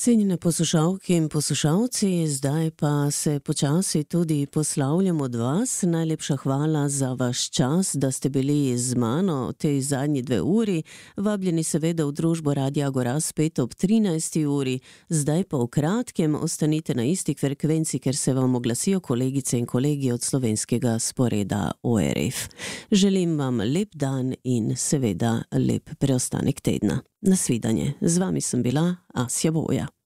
Cenjene poslušalke in poslušalci, zdaj pa se počasi tudi poslavljam od vas. Najlepša hvala za vaš čas, da ste bili z mano tej zadnji 2 uri. Vabljeni seveda v družbo Radia Agora spet ob 13. uri. Zdaj pa v kratkem ostanite na isti frekvenci, ker se vam oglasijo kolegice in kolegi od slovenskega sporeda ORF. Želim vam lep dan in seveda lep preostanek tedna. Nasvidenje. Z vami sem bila Asja Voja.